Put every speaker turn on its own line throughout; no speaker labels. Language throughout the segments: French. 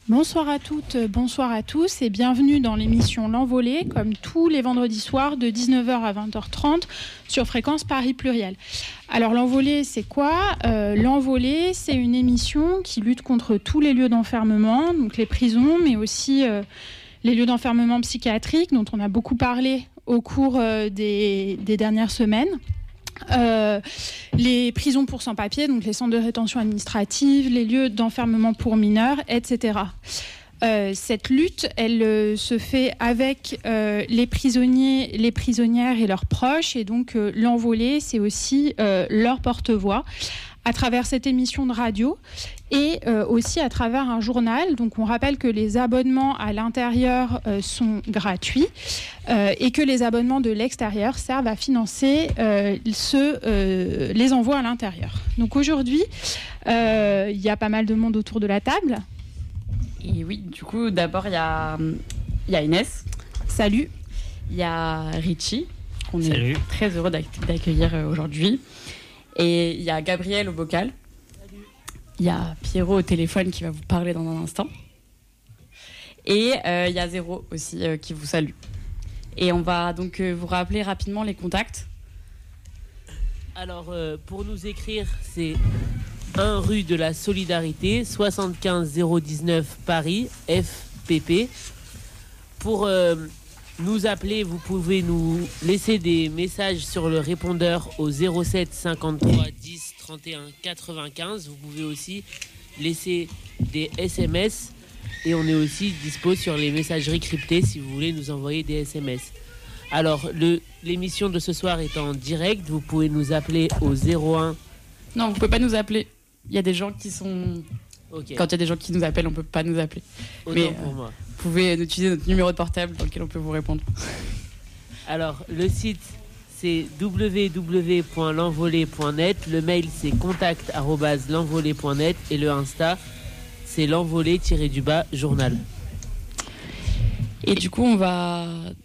Bonsoir à toutes, bonsoir à tous et bienvenue dans l'émission L'Envolée, comme tous les vendredis soirs de 19h à 20h30 sur Fréquence Paris Pluriel. Alors L'Envolée, c'est quoi ? L'Envolée, c'est une émission qui lutte contre tous les lieux d'enfermement, donc les prisons, mais aussi les lieux d'enfermement psychiatriques dont on a beaucoup parlé au cours des dernières semaines. Les prisons pour sans-papiers, donc les centres de rétention administrative, les lieux d'enfermement pour mineurs, etc. Cette lutte, elle se fait avec les prisonniers, les prisonnières et leurs proches, et donc L'Envolée, c'est aussi leur porte-voix à travers cette émission de radio et aussi à travers un journal. Donc on rappelle que les abonnements à l'intérieur sont gratuits et que les abonnements de l'extérieur servent à financer les envois à l'intérieur. Donc aujourd'hui, il y a pas mal de monde autour de la table.
Et oui, du coup, d'abord, il y a Inès.
Salut.
Il y a Richie, qu'on est très heureux d'accueillir aujourd'hui. Et il y a Gabriel au bocal. Salut. Il y a Pierrot au téléphone qui va vous parler dans un instant. Et il y a Zéro aussi qui vous salue. Et on va donc vous rappeler rapidement les contacts.
Alors, pour nous écrire, c'est 1 rue de la Solidarité, 75 019 Paris, FPP. Pour nous appeler, vous pouvez nous laisser des messages sur le répondeur au 07 53 10 31 95. Vous pouvez aussi laisser des SMS et on est aussi dispo sur les messageries cryptées si vous voulez nous envoyer des SMS. Alors, l'émission de ce soir est en direct. Vous pouvez nous appeler au 01.
Non, vous pouvez pas nous appeler. Il y a des gens qui sont...
Okay.
Quand il y a des gens qui nous appellent, on peut pas nous appeler.
Mais pour moi.
Vous pouvez utiliser notre numéro de portable dans lequel on peut vous répondre.
Alors, le site, c'est www.lenvolée.net. Le mail, c'est contact@lenvolée.net. Et le Insta, c'est l'envolée-journal.
Et du coup, on a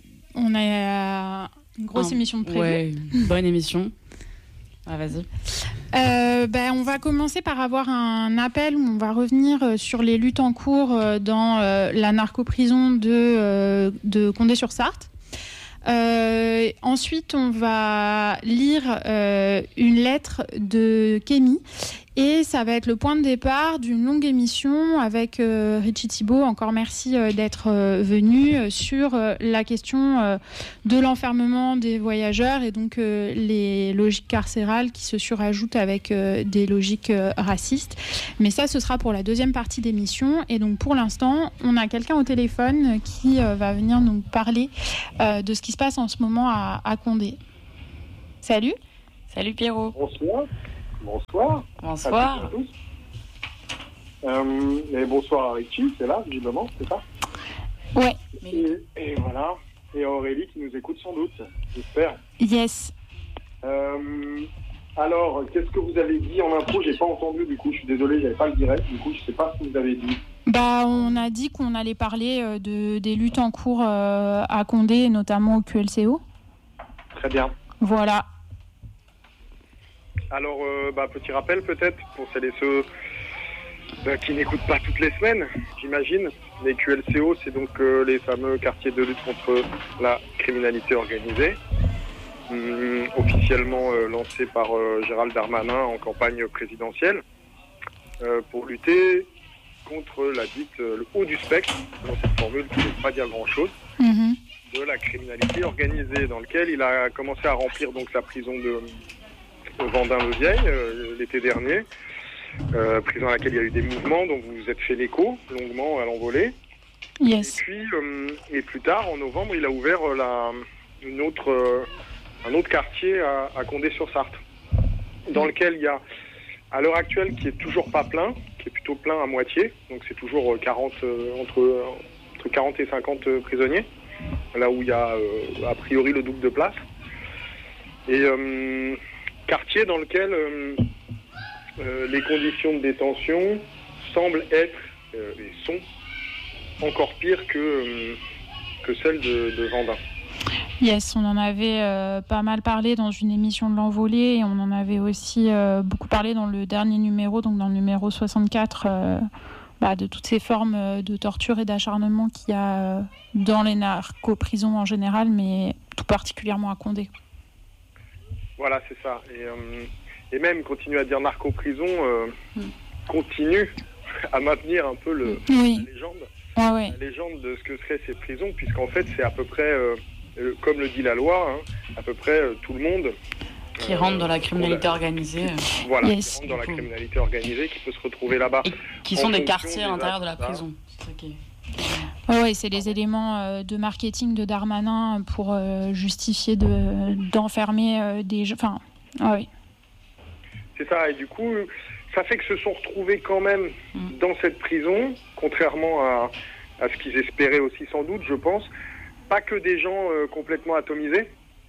une grosse émission de prévu.
Ouais, une bonne émission. Ah, vas-y.
On va commencer par avoir un appel où on va revenir sur les luttes en cours dans la narcoprison de Condé-sur-Sarthe. Ensuite, on va lire une lettre de Kémy et ça va être le point de départ d'une longue émission avec Richie Thibault. Encore merci d'être venu sur la question de l'enfermement des voyageurs et donc les logiques carcérales qui se surajoutent avec des logiques racistes. Mais ça, ce sera pour la deuxième partie d'émission. Et donc pour l'instant, on a quelqu'un au téléphone qui va venir nous parler de ce qui se passe en ce moment à Condé. Salut.
Salut Pierrot.
Bonsoir. Bonsoir.
Bonsoir.
À tous. Et bonsoir à Richie, c'est là, visiblement, c'est ça ?
Ouais.
Et voilà. Et Aurélie qui nous écoute sans doute, j'espère.
Yes.
Alors, qu'est-ce que vous avez dit en intro ? J'ai pas entendu, du coup, je suis désolé, j'avais pas le direct, du coup, je sais pas ce que vous avez dit.
On a dit qu'on allait parler des luttes en cours à Condé, notamment au QLCO.
Très bien.
Voilà.
Alors, petit rappel peut-être pour celles et ceux qui n'écoutent pas toutes les semaines, j'imagine. Les QLCO, c'est donc les fameux quartiers de lutte contre la criminalité organisée, officiellement lancés par Gérald Darmanin en campagne présidentielle, pour lutter contre la dite le haut du spectre, dans cette formule qui ne veut pas dire grand-chose, de la criminalité organisée, dans lequel il a commencé à remplir donc la prison de Vendin-le-Vieil l'été dernier, prison à laquelle il y a eu des mouvements, donc vous vous êtes fait l'écho longuement à l'Envolée.
Yes.
Et puis, et plus tard, en novembre, il a ouvert un autre quartier à Condé-sur-Sarthe, dans lequel il y a, à l'heure actuelle, qui est toujours pas plein, qui est plutôt plein à moitié, donc c'est toujours entre 40 et 50 prisonniers, là où il y a a priori le double de place. Et quartier dans lequel les conditions de détention semblent être et sont encore pires que celles de Vendin.
Yes, on en avait pas mal parlé dans une émission de l'Envolée et on en avait aussi beaucoup parlé dans le dernier numéro, donc dans le numéro 64 de toutes ces formes de torture et d'acharnement qu'il y a dans les narco-prisons en général, mais tout particulièrement à Condé.
Voilà, c'est ça. Et même continuer à dire narco-prison continue à maintenir un peu la légende. La légende de ce que seraient ces prisons, puisqu'en fait, c'est à peu près, comme le dit la loi, à peu près tout le monde
qui rentre dans la criminalité organisée.
Voilà, qui rentre dans la criminalité organisée, qui peut se retrouver là-bas.
Et qui sont des quartiers à l'intérieur de la prison.
Oui, c'est les éléments de marketing de Darmanin pour justifier d'enfermer des gens. Enfin, oui.
C'est ça, et du coup, ça fait que se sont retrouvés quand même dans cette prison, contrairement à ce qu'ils espéraient aussi sans doute, je pense. Pas que des gens complètement atomisés.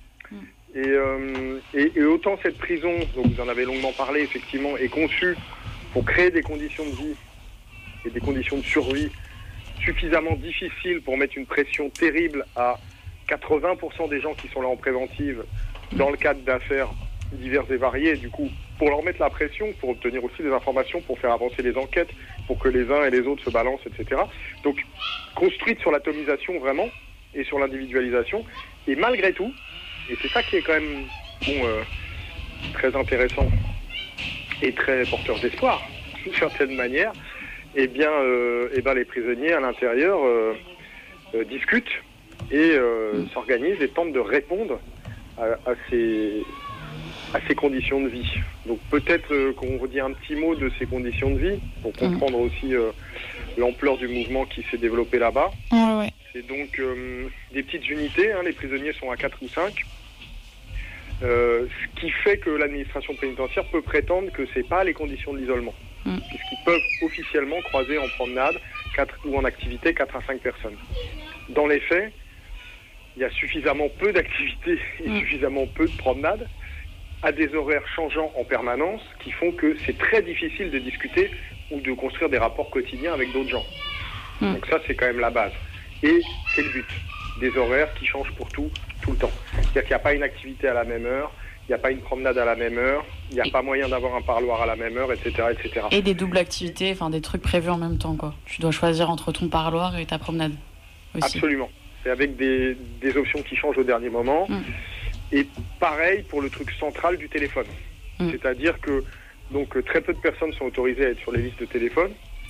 Et autant cette prison, donc vous en avez longuement parlé effectivement, est conçue pour créer des conditions de vie et des conditions de survie suffisamment difficiles pour mettre une pression terrible à 80% des gens qui sont là en préventive dans le cadre d'affaires diverses et variées, du coup, pour leur mettre la pression, pour obtenir aussi des informations, pour faire avancer les enquêtes, pour que les uns et les autres se balancent, etc. Donc, construite sur l'atomisation vraiment, et sur l'individualisation, et malgré tout, et c'est ça qui est quand même très intéressant et très porteur d'espoir, d'une certaine manière, eh bien les prisonniers à l'intérieur discutent et s'organisent et tentent de répondre à ces conditions de vie. Donc peut-être qu'on redit un petit mot de ces conditions de vie pour comprendre aussi l'ampleur du mouvement qui s'est développé là-bas.
Ouais.
C'est donc des petites unités, les prisonniers sont à 4 ou 5, ce qui fait que l'administration pénitentiaire peut prétendre que c'est pas les conditions de l'isolement, puisqu'ils peuvent officiellement croiser en promenade ou en activité 4 à 5 personnes. Dans les faits, il y a suffisamment peu d'activités et suffisamment peu de promenades à des horaires changeants en permanence qui font que c'est très difficile de discuter ou de construire des rapports quotidiens avec d'autres gens. Donc ça, c'est quand même la base. Et c'est le but, des horaires qui changent pour tout le temps. C'est-à-dire qu'il n'y a pas une activité à la même heure, il n'y a pas une promenade à la même heure, il n'y a pas moyen d'avoir un parloir à la même heure, etc., etc.
Et des doubles activités, enfin des trucs prévus en même temps, quoi. Tu dois choisir entre ton parloir et ta promenade aussi.
Absolument. C'est avec des options qui changent au dernier moment. Et pareil pour le truc central du téléphone. C'est-à-dire que donc très peu de personnes sont autorisées à être sur les listes de téléphone.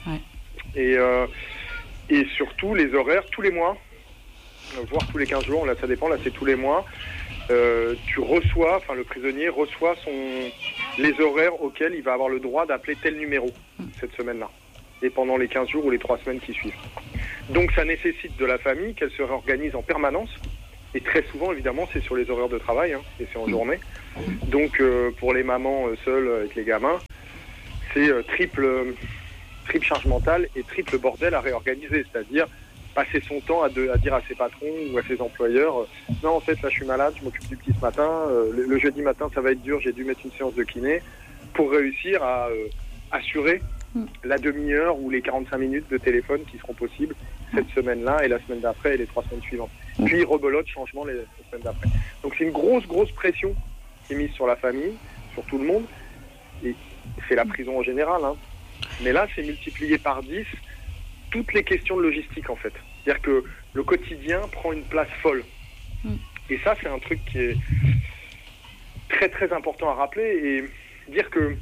Et surtout les horaires tous les mois, voire tous les 15 jours, là ça dépend, là c'est tous les mois. Le prisonnier reçoit les horaires auxquels il va avoir le droit d'appeler tel numéro cette semaine-là. Et pendant les 15 jours ou les 3 semaines qui suivent. Donc ça nécessite de la famille qu'elle se réorganise en permanence. Et très souvent, évidemment, c'est sur les horaires de travail, et c'est en journée. Donc, pour les mamans seules avec les gamins, c'est triple charge mentale et triple bordel à réorganiser. C'est-à-dire passer son temps à dire à ses patrons ou à ses employeurs non, en fait, là, je suis malade, je m'occupe du petit ce matin. Le jeudi matin, ça va être dur, j'ai dû mettre une séance de kiné pour réussir à assurer la demi-heure ou les 45 minutes de téléphone qui seront possibles cette semaine-là et la semaine d'après et les 3 semaines suivantes. Puis rebelote, changement les semaines d'après. Donc c'est une grosse pression qui est mise sur la famille, sur tout le monde, et c'est la prison en général. Mais là, c'est multiplié par 10 toutes les questions de logistique en fait. C'est-à-dire que le quotidien prend une place folle. Et ça, c'est un truc qui est très très important à rappeler et dire que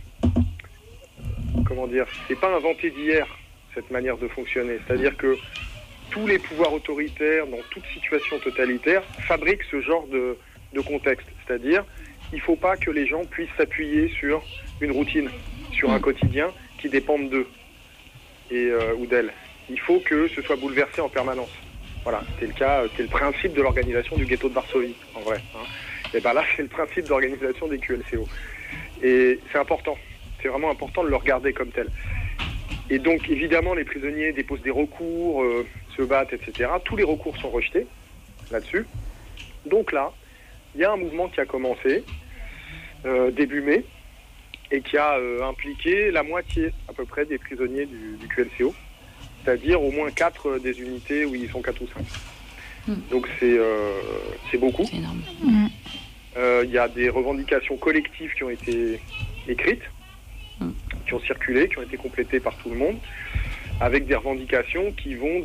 c'est pas inventé d'hier cette manière de fonctionner. C'est-à-dire que tous les pouvoirs autoritaires, dans toute situation totalitaire, fabriquent ce genre de contexte. C'est-à-dire, il ne faut pas que les gens puissent s'appuyer sur une routine, sur un quotidien qui dépende d'eux ou d'elles. Il faut que ce soit bouleversé en permanence. Voilà, c'était le principe de l'organisation du ghetto de Varsovie, en vrai. Et bien là, c'est le principe d'organisation des QLCO. Et c'est important. C'est vraiment important de le regarder comme tel. Et donc, évidemment, les prisonniers déposent des recours, se battent, etc. Tous les recours sont rejetés là-dessus. Donc là, il y a un mouvement qui a commencé début mai et qui a impliqué la moitié à peu près des prisonniers du QLCO, c'est-à-dire au moins 4 des unités où ils sont 4 ou 5. Donc c'est beaucoup.
C'est énorme.
Il y a des revendications collectives qui ont été écrites, qui ont circulé, qui ont été complétées par tout le monde, avec des revendications qui vont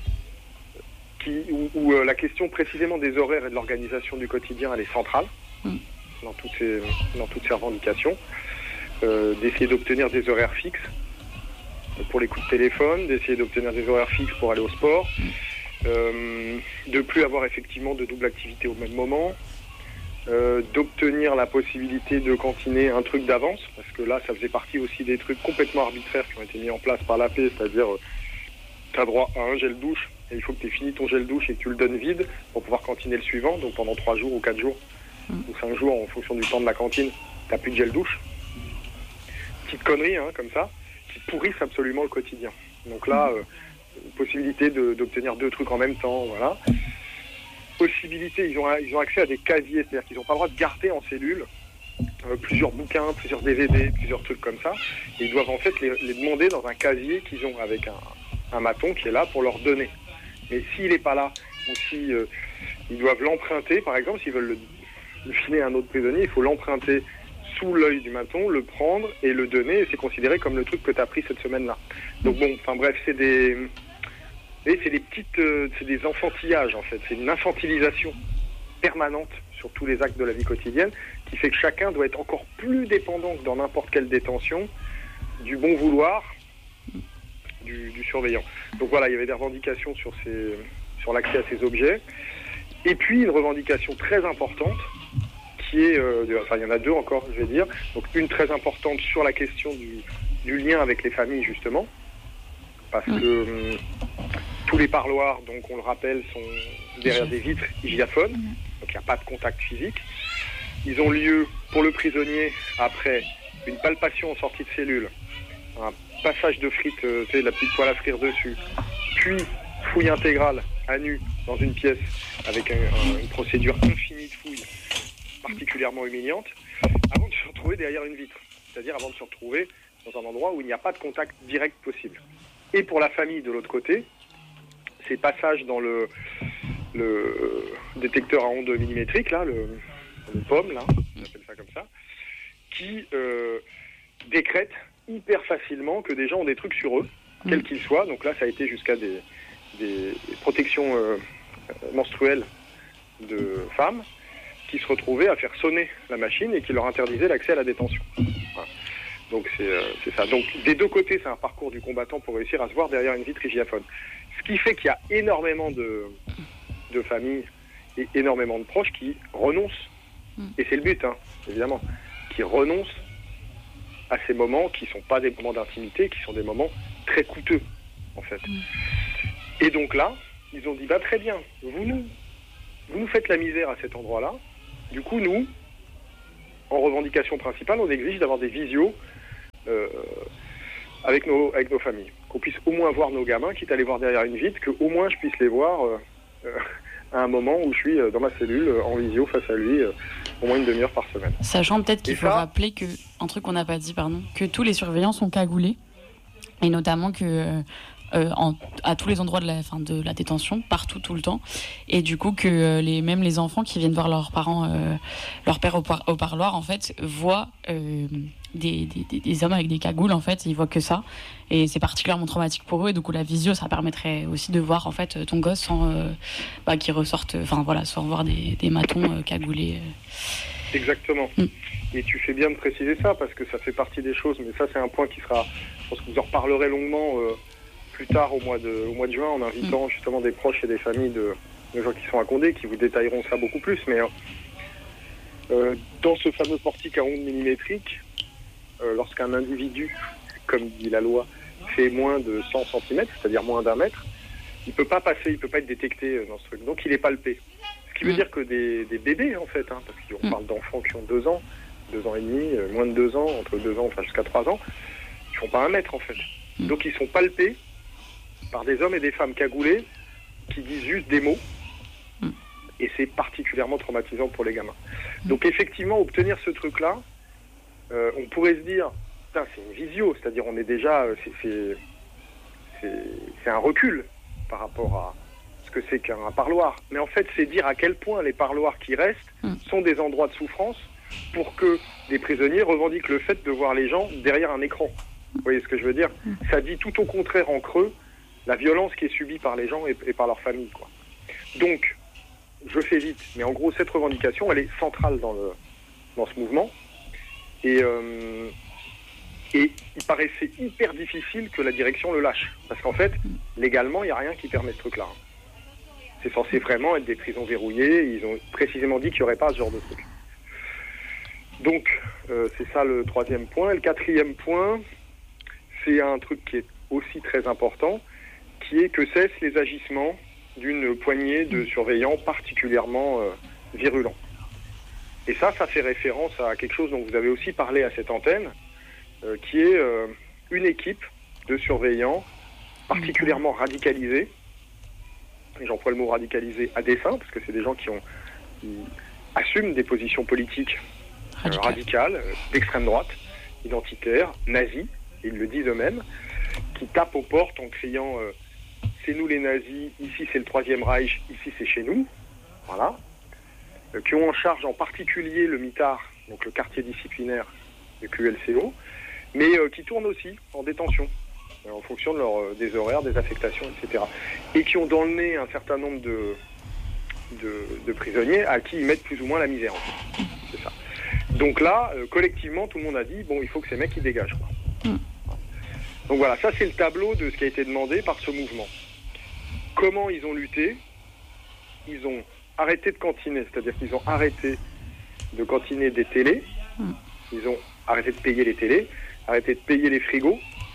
où la question précisément des horaires et de l'organisation du quotidien, elle est centrale dans toutes ces revendications. D'essayer d'obtenir des horaires fixes pour les coups de téléphone, d'essayer d'obtenir des horaires fixes pour aller au sport, de plus avoir effectivement de double activité au même moment, d'obtenir la possibilité de cantiner un truc d'avance, parce que là, ça faisait partie aussi des trucs complètement arbitraires qui ont été mis en place par l'AP, c'est-à-dire tu as droit à un gel douche, et il faut que tu aies fini ton gel douche et que tu le donnes vide pour pouvoir cantiner le suivant, donc pendant 3 jours ou 4 jours, ou 5 jours en fonction du temps de la cantine, tu n'as plus de gel douche. Petites conneries, comme ça, qui pourrissent absolument le quotidien. Donc là, possibilité d'obtenir 2 trucs en même temps, voilà. Possibilité, ils ont accès à des casiers, c'est-à-dire qu'ils n'ont pas le droit de garder en cellule plusieurs bouquins, plusieurs DVD, plusieurs trucs comme ça, et ils doivent en fait les demander dans un casier qu'ils ont avec un maton qui est là pour leur donner. Mais s'il n'est pas là, ou si ils doivent l'emprunter, par exemple, s'ils veulent le filer à un autre prisonnier, il faut l'emprunter sous l'œil du maton, le prendre et le donner, et c'est considéré comme le truc que tu as pris cette semaine-là. Donc bon, enfin bref, c'est des enfantillages en fait, c'est une infantilisation permanente sur tous les actes de la vie quotidienne qui fait que chacun doit être encore plus dépendant que dans n'importe quelle détention du bon vouloir du surveillant. Donc voilà, il y avait des revendications sur l'accès à ces objets, et puis une revendication très importante qui est, il y en a 2 encore, je vais dire. Donc une très importante sur la question du lien avec les familles, justement, parce que tous les parloirs, donc on le rappelle, sont derrière des vitres hygiaphones, donc il n'y a pas de contact physique. Ils ont lieu pour le prisonnier après une palpation en sortie de cellule, un passage de frites, la petite poêle à frire dessus, puis fouille intégrale à nu dans une pièce avec une procédure infinie de fouilles particulièrement humiliante, avant de se retrouver derrière une vitre, c'est-à-dire avant de se retrouver dans un endroit où il n'y a pas de contact direct possible. Et pour la famille de l'autre côté, ces passages dans le détecteur à ondes millimétriques, là, le POM, là, on appelle ça comme ça, qui décrète hyper facilement que des gens ont des trucs sur eux, quels qu'ils soient. Donc là, ça a été jusqu'à des protections menstruelles de femmes qui se retrouvaient à faire sonner la machine et qui leur interdisait l'accès à la détention. Voilà. Donc c'est ça. Donc des 2 côtés, c'est un parcours du combattant pour réussir à se voir derrière une vitre hygiaphone. Ce qui fait qu'il y a énormément de familles et énormément de proches qui renoncent, et c'est le but, évidemment, qui renoncent à ces moments qui ne sont pas des moments d'intimité, qui sont des moments très coûteux, en fait. Et donc là, ils ont dit, très bien, vous nous faites la misère à cet endroit-là. Du coup, nous, en revendication principale, on exige d'avoir des visios avec nos familles. Qu'on puisse au moins voir nos gamins, quitte à les voir derrière une vitre, qu'au moins je puisse les voir à un moment où je suis dans ma cellule, en visio, face à lui, au moins une demi-heure par semaine.
Sachant peut-être qu'il faut rappeler un truc qu'on n'a pas dit, que tous les surveillants sont cagoulés, et notamment que à tous les endroits de la détention, partout, tout le temps, et du coup que même les enfants qui viennent voir leurs parents, leur père au parloir, en fait, voient des hommes avec des cagoules, en fait, ils voient que ça, et c'est particulièrement traumatique pour eux, et du coup la visio, ça permettrait aussi de voir en fait ton gosse sans qu'il ressorte, sans voir des matons cagoulés.
Exactement. Et tu fais bien de préciser ça, parce que ça fait partie des choses, mais ça c'est un point qui sera, je pense que vous en reparlerez longuement plus tard au mois de juin, en invitant justement des proches et des familles de gens qui sont à Condé, qui vous détailleront ça beaucoup plus. Mais dans ce fameux portique à ondes millimétriques, lorsqu'un individu, comme dit la loi, fait moins de 100 cm, c'est-à-dire moins d'1 mètre, il peut pas passer, il peut pas être détecté dans ce truc. Donc il est palpé. Ce qui veut dire que des bébés, en fait, parce qu'on parle d'enfants qui ont 2 ans, 2 ans et demi, moins de 2 ans, entre 2 ans, jusqu'à 3 ans, ils font pas 1 mètre, en fait. Donc ils sont palpés par des hommes et des femmes cagoulés qui disent juste des mots, et c'est particulièrement traumatisant pour les gamins. Donc effectivement, obtenir ce truc-là, on pourrait se dire, c'est une visio, c'est-à-dire on est déjà, c'est un recul par rapport à ce que c'est qu'un parloir. Mais en fait, c'est dire à quel point les parloirs qui restent sont des endroits de souffrance pour que les prisonniers revendiquent le fait de voir les gens derrière un écran. Vous voyez ce que je veux dire? Ça dit tout au contraire en creux la violence qui est subie par les gens et par leurs familles, quoi. Donc, je fais vite, mais en gros, cette revendication, elle est centrale dans ce mouvement. Et il paraissait hyper difficile que la direction le lâche. Parce qu'en fait, légalement, il n'y a rien qui permet ce truc-là. C'est censé vraiment être des prisons verrouillées. Ils ont précisément dit qu'il n'y aurait pas ce genre de truc. Donc, c'est ça le troisième point. Et le quatrième point, c'est un truc qui est aussi très important, qui est que cessent les agissements d'une poignée de surveillants particulièrement virulents. Et ça fait référence à quelque chose dont vous avez aussi parlé à cette antenne, qui est une équipe de surveillants particulièrement radicalisés. Et j'emploie le mot radicalisé à dessein, parce que c'est des gens qui assument des positions politiques radicales, d'extrême droite, identitaires, nazis, ils le disent eux-mêmes, qui tapent aux portes en criant c'est nous les nazis, ici c'est le Troisième Reich, ici c'est chez nous, voilà, qui ont en charge en particulier le MITAR, donc le quartier disciplinaire du QLCO, mais qui tournent aussi en détention, en fonction de des horaires, des affectations, etc. Et qui ont dans le nez un certain nombre de prisonniers à qui ils mettent plus ou moins la misère, en fait. C'est ça. Donc là, collectivement, tout le monde a dit, bon, il faut que ces mecs, ils dégagent, quoi. Donc voilà, ça c'est le tableau de ce qui a été demandé par ce mouvement. Comment ils ont lutté? Ils ont arrêté de cantiner, c'est-à-dire qu'ils ont arrêté de cantiner des télés, ils ont arrêté de payer les télés, arrêté de payer les frigos,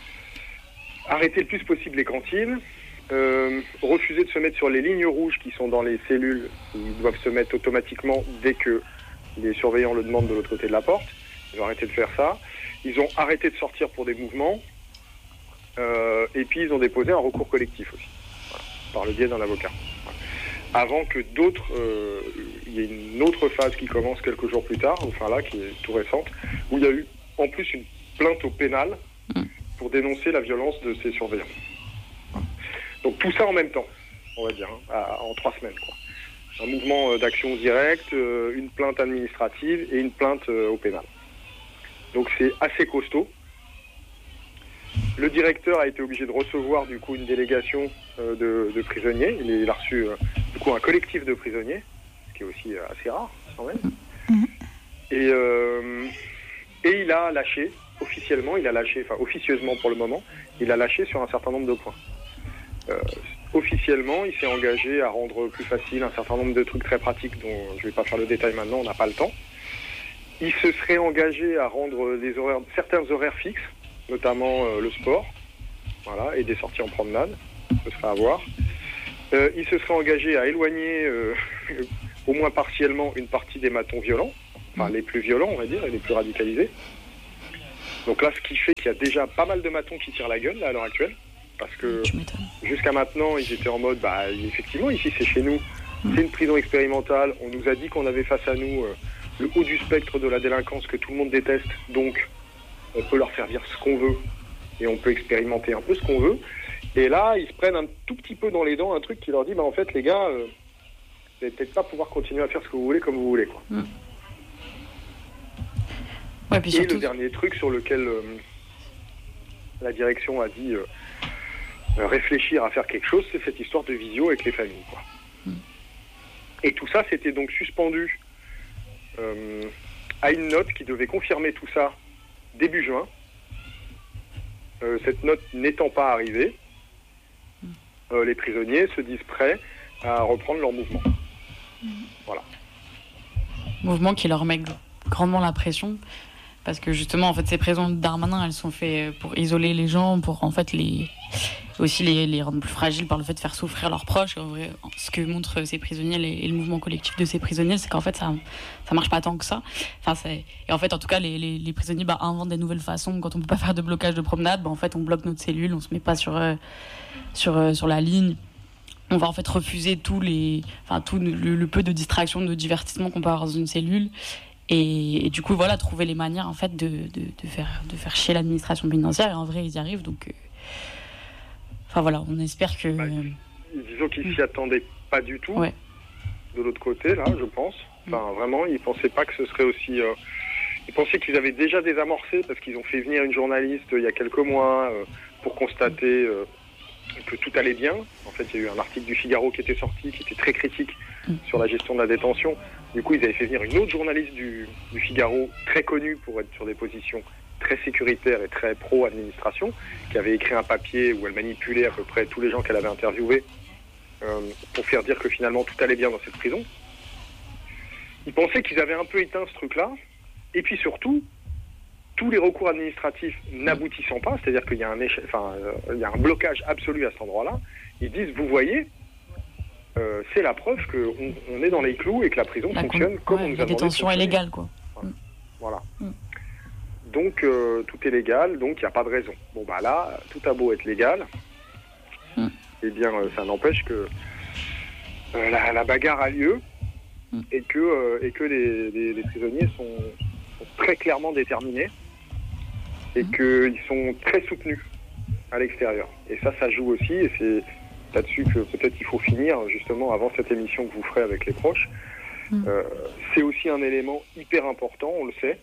arrêté le plus possible les cantines, refusé de se mettre sur les lignes rouges qui sont dans les cellules, ils doivent se mettre automatiquement dès que les surveillants le demandent de l'autre côté de la porte. Ils ont arrêté de faire ça. Ils ont arrêté de sortir pour des mouvements. Et puis ils ont déposé un recours collectif aussi, voilà, par le biais d'un avocat. Voilà. Avant que d'autres, il y ait une autre phase qui commence quelques jours plus tard, enfin là, qui est tout récente, où il y a eu en plus une plainte au pénal pour dénoncer la violence de ces surveillants. Voilà. Donc tout ça en même temps, on va dire, en 3 semaines, quoi. Un mouvement d'action directe, une plainte administrative et une plainte au pénal. Donc c'est assez costaud. Le directeur a été obligé de recevoir du coup une délégation de prisonniers. Il a reçu du coup un collectif de prisonniers, ce qui est aussi assez rare quand même. Et il a lâché officiellement, officieusement pour le moment, il a lâché sur un certain nombre de points. Officiellement, il s'est engagé à rendre plus facile un certain nombre de trucs très pratiques dont je ne vais pas faire le détail maintenant, on n'a pas le temps. Il se serait engagé à rendre certains horaires fixes, notamment le sport, voilà, et des sorties en promenade, ce serait à voir. Il se serait engagé à éloigner, au moins partiellement, une partie des matons violents, enfin les plus violents, on va dire, et les plus radicalisés. Donc là, ce qui fait qu'il y a déjà pas mal de matons qui tirent la gueule, là, à l'heure actuelle, parce que jusqu'à maintenant, ils étaient en mode, effectivement, ici, c'est chez nous, c'est une prison expérimentale, on nous a dit qu'on avait face à nous le haut du spectre de la délinquance que tout le monde déteste, donc on peut leur faire dire ce qu'on veut et on peut expérimenter un peu ce qu'on veut. Et là, ils se prennent un tout petit peu dans les dents un truc qui leur dit, en fait, les gars, vous n'allez peut-être pas pouvoir continuer à faire ce que vous voulez comme vous voulez, quoi. Ouais, puis surtout... Et le dernier truc sur lequel la direction a dit réfléchir à faire quelque chose, c'est cette histoire de visio avec les familles, quoi. Et tout ça, c'était donc suspendu à une note qui devait confirmer tout ça début juin. Cette note n'étant pas arrivée, les prisonniers se disent prêts à reprendre leur mouvement. Voilà.
Mouvement qui leur met grandement la pression, parce que justement, en fait, ces prisons de Darmanin, elles sont faites pour isoler les gens, pour en fait les rendre plus fragiles par le fait de faire souffrir leurs proches. En vrai, ce que montrent ces prisonniers et le mouvement collectif de ces prisonniers, c'est qu'en fait, ça marche pas tant que ça. Et en fait, en tout cas, les prisonniers inventent des nouvelles façons. Quand on peut pas faire de blocage de promenade, en fait, on bloque notre cellule, on se met pas sur la ligne. On va en fait refuser tout le peu de distraction, de divertissement qu'on peut avoir dans une cellule. Et du coup, voilà, trouver les manières en fait de faire chier l'administration pénitentiaire. Et en vrai, ils y arrivent. Donc, voilà, on espère que.
Disons qu'ils s'y attendaient pas du tout. Ouais. De l'autre côté, là, je pense. Vraiment, ils pensaient pas que ce serait aussi Ils pensaient qu'ils avaient déjà désamorcé parce qu'ils ont fait venir une journaliste il y a quelques mois pour constater que tout allait bien. En fait, il y a eu un article du Figaro qui était sorti, qui était très critique sur la gestion de la détention. Du coup, ils avaient fait venir une autre journaliste du Figaro, très connue pour être sur des positions très sécuritaires et très pro-administration, qui avait écrit un papier où elle manipulait à peu près tous les gens qu'elle avait interviewés pour faire dire que finalement tout allait bien dans cette prison. Ils pensaient qu'ils avaient un peu éteint ce truc-là. Et puis surtout, tous les recours administratifs n'aboutissant pas, c'est-à-dire qu'il y a il y a un blocage absolu à cet endroit-là, ils disent, vous voyez, c'est la preuve qu'on est dans les clous et que la prison fonctionne comme on nous a demandé.
La détention est légale, quoi.
Voilà. Donc, tout est légal, donc il n'y a pas de raison. Bon, bah là, tout a beau être légal, eh bien, ça n'empêche que la bagarre a lieu et que les prisonniers sont très clairement déterminés et qu'ils sont très soutenus à l'extérieur. Et ça joue aussi, et c'est là-dessus que peut-être il faut finir, justement, avant cette émission que vous ferez avec les proches. C'est aussi un élément hyper important, on le sait,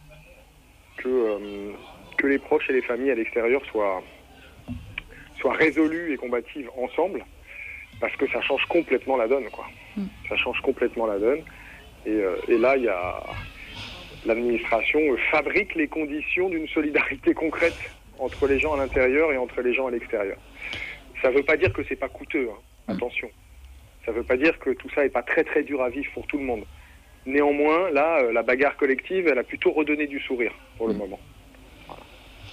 que les proches et les familles à l'extérieur soient résolues et combatives ensemble, parce que ça change complètement la donne, quoi. Ça change complètement la donne. Et là, il y a... L'administration fabrique les conditions d'une solidarité concrète entre les gens à l'intérieur et entre les gens à l'extérieur. Ça ne veut pas dire que c'est pas coûteux, hein. Attention. Ça ne veut pas dire que tout ça n'est pas très très dur à vivre pour tout le monde. Néanmoins, là, la bagarre collective, elle a plutôt redonné du sourire pour le moment. Voilà.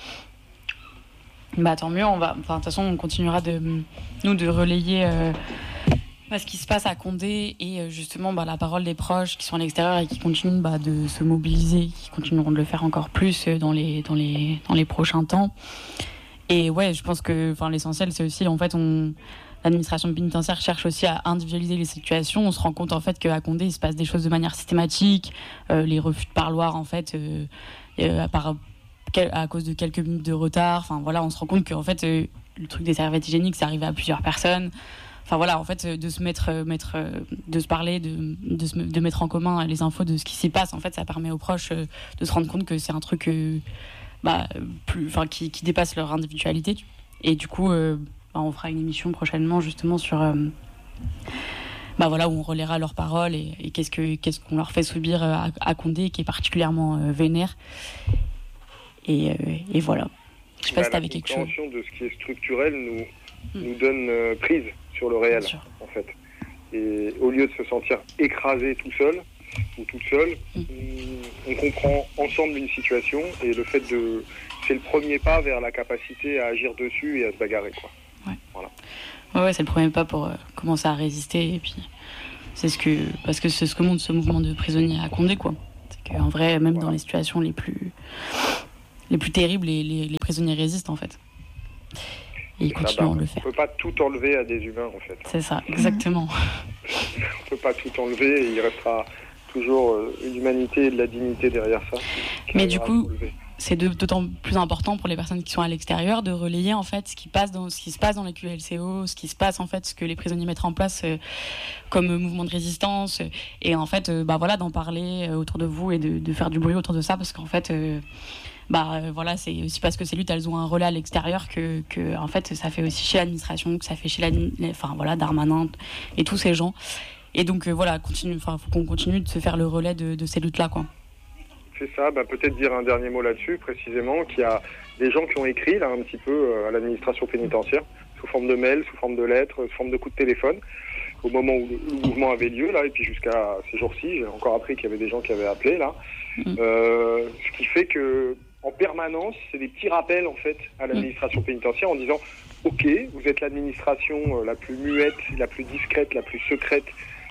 Bah tant mieux, de toute façon on continuera de relayer ce qui se passe à Condé et justement la parole des proches qui sont à l'extérieur et qui continuent de se mobiliser, qui continueront de le faire encore plus dans les prochains temps. Et ouais, je pense que l'essentiel c'est aussi en fait l'administration pénitentiaire cherche aussi à individualiser les situations. On se rend compte en fait qu'à Condé il se passe des choses de manière systématique, les refus de parloir en fait à cause de quelques minutes de retard. On se rend compte qu'en fait le truc des serviettes hygiéniques c'est arrivé à plusieurs personnes. En fait, de se parler, de mettre en commun les infos de ce qui s'y passe, en fait, ça permet aux proches de se rendre compte que c'est un truc qui dépasse leur individualité. Et du coup, on fera une émission prochainement justement sur où on relaiera leurs paroles et qu'est-ce qu'on leur fait subir à Condé, qui est particulièrement vénère. Et voilà. Je sais pas si t'avais quelque chose.
La compréhension de ce qui est structurel nous donne prise sur le réel, en fait. Et au lieu de se sentir écrasé tout seul ou toute seule, on comprend ensemble une situation et le fait c'est le premier pas vers la capacité à agir dessus et à se bagarrer, quoi.
Ouais.
Voilà.
Ouais, c'est le premier pas pour commencer à résister et puis parce que c'est ce que montre ce mouvement de prisonniers à Condé, quoi. C'est qu'en vrai, même dans les situations les plus terribles, les prisonniers résistent, en fait. Et ils continuent de le faire.
On ne peut pas tout enlever à des humains, en fait.
C'est ça, exactement.
On ne peut pas tout enlever et il restera toujours une humanité et de la dignité derrière ça.
Mais du coup, c'est d'autant plus important pour les personnes qui sont à l'extérieur de relayer en fait ce qui se passe dans les QLCO, ce qui se passe en fait, ce que les prisonniers mettent en place comme mouvement de résistance et en fait d'en parler autour de vous et de faire du bruit autour de ça, parce qu'en fait c'est aussi parce que ces luttes elles ont un relais à l'extérieur que en fait ça fait aussi chez l'administration, que ça fait chez Darmanin et tous ces gens. Et donc faut qu'on continue de se faire le relais de ces luttes là, quoi.
C'est ça, peut-être dire un dernier mot là-dessus précisément, qu'il y a des gens qui ont écrit là un petit peu à l'administration pénitentiaire sous forme de mails, sous forme de lettres, sous forme de coups de téléphone au moment où le mouvement avait lieu là, et puis jusqu'à ces jours-ci, j'ai encore appris qu'il y avait des gens qui avaient appelé là. Ce qui fait que en permanence, c'est des petits rappels en fait à l'administration pénitentiaire en disant OK, vous êtes l'administration la plus muette, la plus discrète, la plus secrète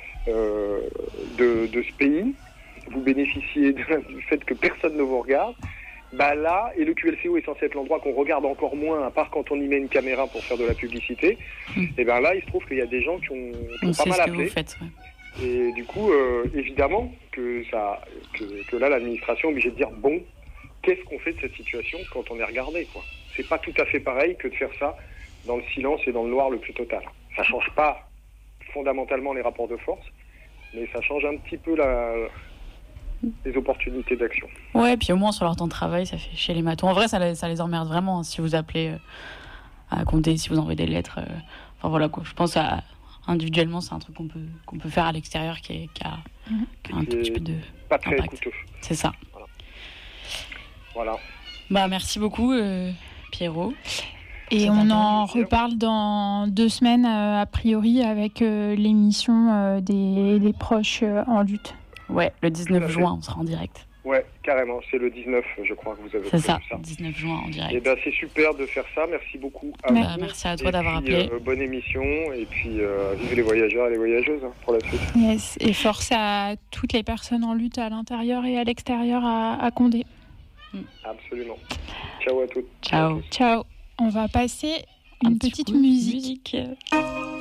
de ce pays. Vous bénéficiez du fait que personne ne vous regarde. Là, et le QLCO est censé être l'endroit qu'on regarde encore moins, à part quand on y met une caméra pour faire de la publicité. Et là, il se trouve qu'il y a des gens qui ont pas mal appelé. Et du coup, évidemment que là, l'administration est obligée de dire bon, qu'est-ce qu'on fait de cette situation quand on est regardé, quoi. C'est pas tout à fait pareil que de faire ça dans le silence et dans le noir le plus total. Ça change pas fondamentalement les rapports de force, mais ça change un petit peu des opportunités d'action.
Ouais, puis au moins sur leur temps de travail, ça fait chier les matos. En vrai, ça les emmerde vraiment, hein, si vous appelez à compter, si vous envoyez des lettres. Enfin voilà quoi. Je pense individuellement, c'est un truc qu'on peut faire à l'extérieur qui a un tout petit peu de
pas très
impact.
coûteux.
C'est ça.
Voilà.
Bah merci beaucoup Pierrot.
Et on en reparle dans 2 semaines, a priori, avec l'émission des proches en lutte.
Ouais, le 19 juin, on sera en direct.
Ouais, carrément. C'est le 19, je crois que vous avez
fait ça. 19 juin en direct.
Et ben, c'est super de faire ça. Merci beaucoup à vous.
Merci à toi d'avoir appelé.
Bonne émission. Et puis, vive les voyageurs et les voyageuses pour la suite.
Yes. Et force à toutes les personnes en lutte à l'intérieur et à l'extérieur à Condé.
Absolument. Ciao à toutes.
Ciao.
Ciao. On va passer une petite musique.